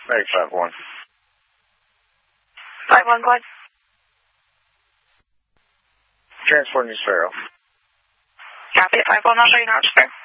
Make 5-1. 5-1, go ahead. Transporting you, Sparrow. Copy it, 5-1, I'll show you now, Sparrow.